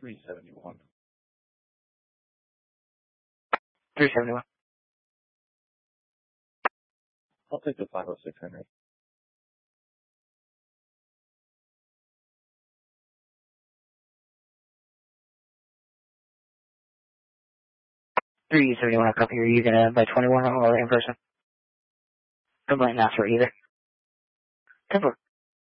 371. 371. I'll take the 506, Henry. $371 copy. Are you gonna buy 21 or in person? Don't blame us for either. 10-4.